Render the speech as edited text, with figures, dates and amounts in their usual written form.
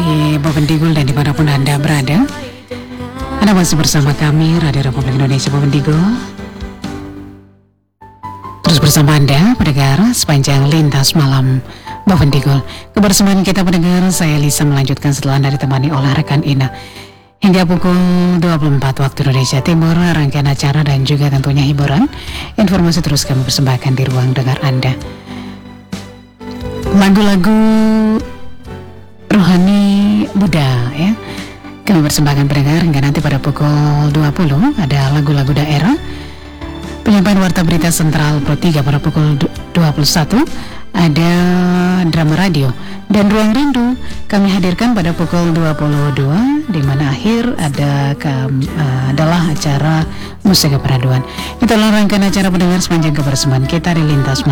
di Bovendigul dan dimanapun Anda berada. Anda masih bersama kami, Radio Republik Indonesia Bovendigul. Terus bersama Anda, pendengar, sepanjang lintas malam Bovendigul. Kebersamaan kita pendengar, saya Lisa melanjutkan setelah Anda ditemani oleh rekan Ina. Hingga pukul 24 waktu Indonesia Timur, rangkaian acara dan juga tentunya hiburan, informasi terus kami persembahkan di ruang dengar Anda. Lagu-lagu rohani Buddha ya, kami persembahkan pendengar hingga nanti pada pukul 20 ada lagu-lagu daerah. Penyampaian Warta Berita Sentral Pro 3 pada pukul 21 ada drama radio dan Ruang Rindu kami hadirkan pada pukul 22, di mana akhir adalah acara musik keperaduan. Itulah rangkaian acara pendengar sepanjang kebersamaan kita di lintas